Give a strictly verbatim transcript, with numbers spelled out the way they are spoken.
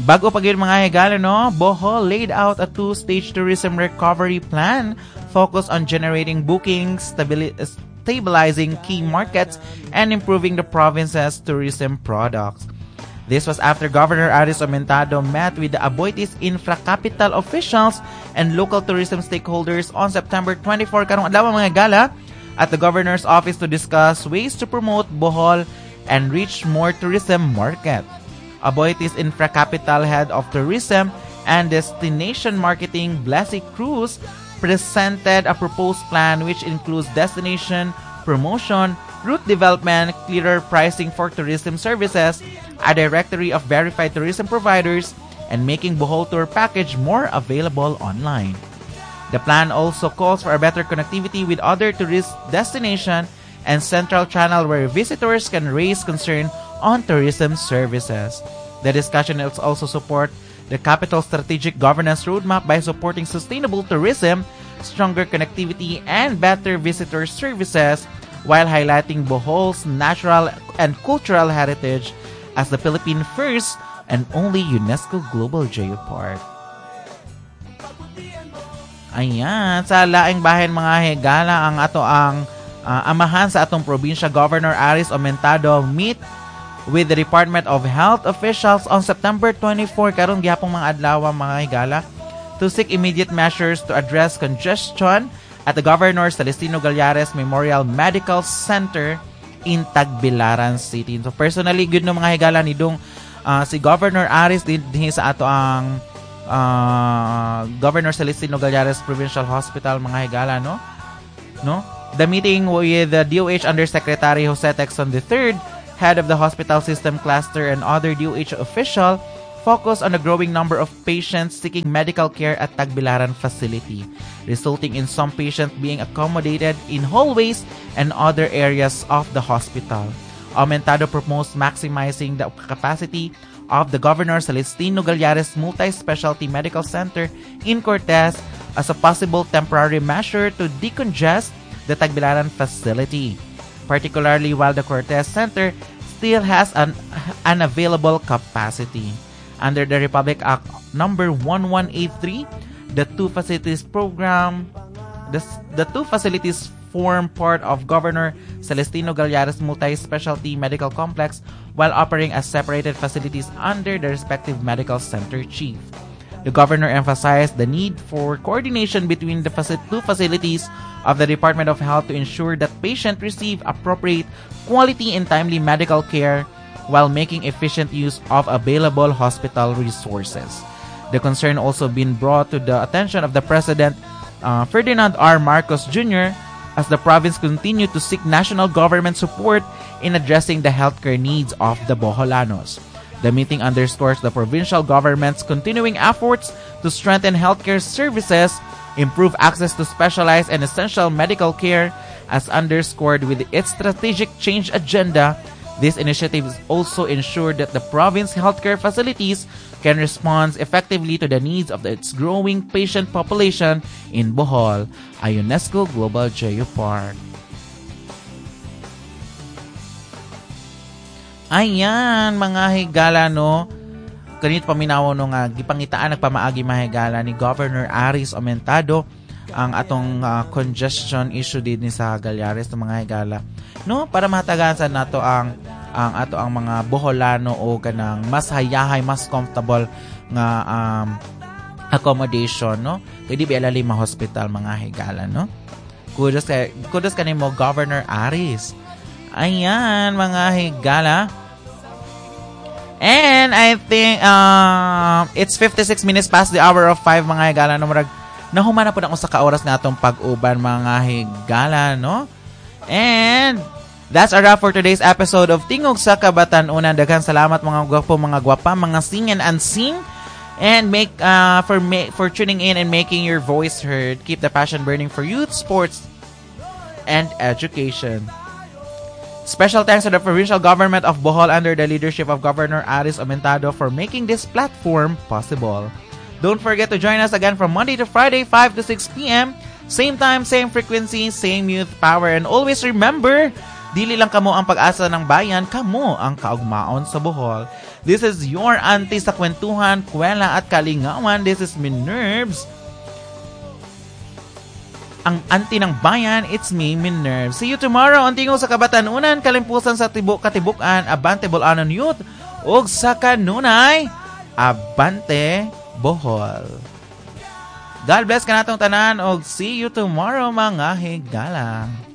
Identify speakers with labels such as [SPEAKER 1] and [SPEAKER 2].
[SPEAKER 1] Bago pa gyud mga higala, no, Bohol laid out a two-stage tourism recovery plan focused on generating bookings, stabili- stabilizing key markets, and improving the province's tourism products. This was after Governor Aris Omentado met with the Aboitiz infra-capital officials and local tourism stakeholders on September twenty-fourth, karong adlaw mga gala, at the governor's office to discuss ways to promote Bohol and reach more tourism market. Aboitiz infra-capital head of tourism and destination marketing, Blessy Cruz, presented a proposed plan which includes destination promotion, route development, clearer pricing for tourism services, a directory of verified tourism providers, and making Bohol tour package more available online. The plan also calls for a better connectivity with other tourist destinations and central channel where visitors can raise concern on tourism services. The discussion will also support the capital's strategic governance roadmap by supporting sustainable tourism, stronger connectivity, and better visitor services, while highlighting Bohol's natural and cultural heritage as the Philippine first and only UNESCO Global Geopark. Ayan, sa laing bahin mga higala, ang ato ang uh, amahan sa atong probinsya, Governor Aris Omentado meet with the Department of Health officials on September twenty-fourth, karong gihapong mga adlaw mga higala, to seek immediate measures to address congestion at the Governor Celestino Gallares Memorial Medical Center in Tagbilaran City. So personally, good no mga higala ni dong uh, si Governor Aris din sa ato ang uh, Governor Celestino Gallares Provincial Hospital mga higala, no? No? The meeting with the D O H Undersecretary Jose Texon the third, head of the hospital system cluster, and other D O H official focus on the growing number of patients seeking medical care at Tagbilaran facility, resulting in some patients being accommodated in hallways and other areas of the hospital. Aumentado proposed maximizing the capacity of the Governor Celestino Gallares Multi-Specialty Medical Center in Cortez as a possible temporary measure to decongest the Tagbilaran facility, particularly while the Cortez Center still has an unavailable capacity. Under the Republic Act number eleven eighty-three, the two facilities program, the, the two facilities form part of Governor Celestino Gallares Multi-Specialty Medical Complex while operating as separated facilities under the respective medical center chief. The governor emphasized the need for coordination between the faci- two facilities of the Department of Health to ensure that patients receive appropriate quality and timely medical care while making efficient use of available hospital resources. The concern also been brought to the attention of the President uh, Ferdinand R. Marcos Junior as the province continued to seek national government support in addressing the healthcare needs of the Boholanos. The meeting underscores the provincial government's continuing efforts to strengthen healthcare services, improve access to specialized and essential medical care, as underscored with its strategic change agenda. This initiative also ensured that the province healthcare facilities can respond effectively to the needs of its growing patient population in Bohol, a UNESCO Global Geopark. Ayan, mga higala, no? Kanito paminaw no nga, gipangitaan nagpamaagi mga higala ni Governor Aris Omentado ang atong uh, congestion issue din ni sa Gallares ng mga higala, no, para matagaan sa nato ang ang ato ang mga Boholano o kanang mas hayahay, mas comfortable nga um, accommodation, no, kay di bialali ma hospital mga higala, no. Kudos kay kudos kanimo Governor Aris. Ayan, mga higala. And I think uh, it's fifty-six minutes past the hour of five mga higala, no, murag nahuman na po na ako sa kaoras nga atong pag-uban mga higala, no? And that's a wrap for today's episode of Tingog sa Kabatan-unan. Daghang salamat mga gwapo, mga gwapa, mga sing and unsing. And make uh, for ma- for tuning in and making your voice heard. Keep the passion burning for youth, sports, and education. Special thanks to the provincial government of Bohol under the leadership of Governor Aris Omentado for making this platform possible. Don't forget to join us again from Monday to Friday, five to six p.m. Same time, same frequency, same youth power. And always remember, dili lang kamo ang pag-asa ng bayan, kamo ang kaugmaon sa Bohol. This is your auntie sa kwentuhan, kwela at kalingawan. This is Minerves. Ang auntie ng bayan, it's me, Minerves. See you tomorrow. Ang tingaw sa kabatanunan, kalimpusan sa tibok katibukan, abante bolanon youth, ug sa kanunay, abante Bohol. God bless ka natong tanan, og see you tomorrow mga higala.